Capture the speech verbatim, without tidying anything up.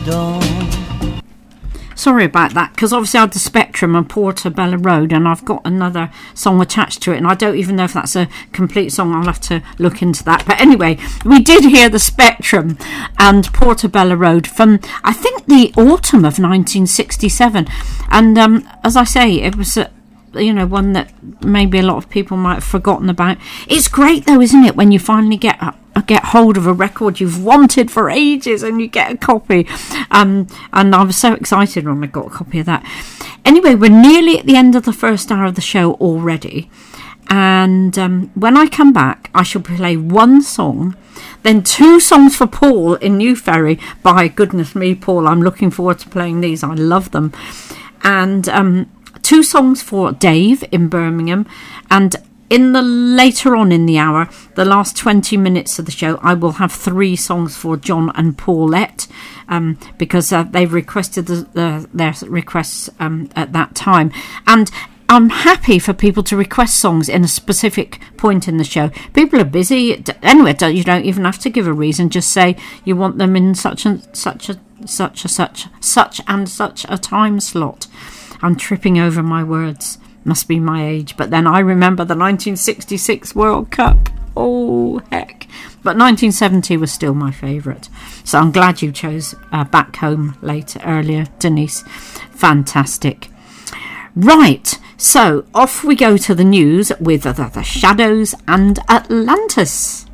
dawn. Sorry about that, because obviously I had the Spectrum and Portobello Road, and I've got another song attached to it, and I don't even know if that's a complete song. I'll have to look into that. But anyway, we did hear the Spectrum and Portobello Road from, I think, the autumn of nineteen sixty-seven. And um, as I say, it was a you know, one that maybe a lot of people might have forgotten about. It's great though, isn't it, when you finally get uh, get hold of a record you've wanted for ages and you get a copy. Um, and I was so excited when I got a copy of that. Anyway, we're nearly at the end of the first hour of the show already. And um, when I come back, I shall play one song, then two songs for Paul in New Ferry. By goodness me, Paul, I'm looking forward to playing these. I love them. And um, two songs for Dave in Birmingham, and in the later on in the hour, the last twenty minutes of the show, I will have three songs for John and Paulette, um, because uh, they've requested the, the, their requests um, at that time. And I'm happy for people to request songs in a specific point in the show. People are busy. Anyway, you don't even have to give a reason. Just say you want them in such and such a such a such such and such a time slot. I'm tripping over my words. Must be my age. But then I remember the nineteen sixty-six World Cup. Oh, heck. But nineteen seventy was still my favourite. So I'm glad you chose uh, Back Home later, earlier, Denise. Fantastic. Right. So off we go to the news with the, the Shadows and Atlantis.